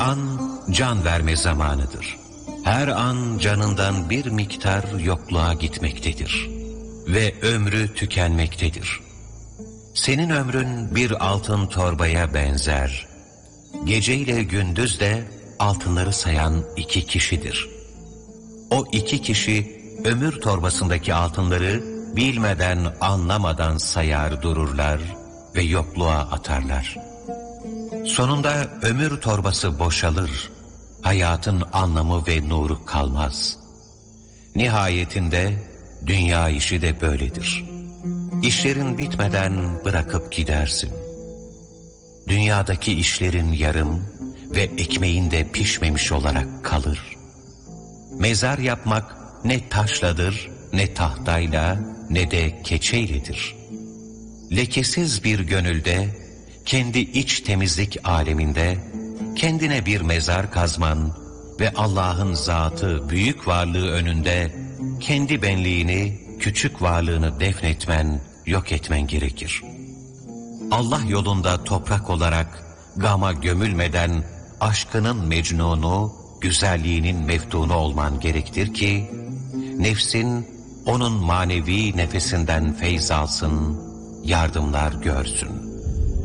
An can verme zamanıdır. Her an canından bir miktar yokluğa gitmektedir. Ve ömrü tükenmektedir. Senin ömrün bir altın torbaya benzer. Geceyle gündüz de altınları sayan iki kişidir. O iki kişi ömür torbasındaki altınları bilmeden anlamadan sayar dururlar ve yokluğa atarlar. Sonunda ömür torbası boşalır, hayatın anlamı ve nuru kalmaz. Nihayetinde dünya işi de böyledir. İşlerin bitmeden bırakıp gidersin. Dünyadaki işlerin yarım ve ekmeğin de pişmemiş olarak kalır. Mezar yapmak ne taşladır, ne tahtayla, ne de keçeyledir. Lekesiz bir gönülde, kendi iç temizlik aleminde, kendine bir mezar kazman ve Allah'ın zatı, büyük varlığı önünde, kendi benliğini, küçük varlığını defnetmen, yok etmen gerekir. Allah yolunda toprak olarak gama gömülmeden aşkının mecnunu, güzelliğinin meftunu olman gerektir ki, nefsin onun manevi nefesinden feyz alsın, yardımlar görsün.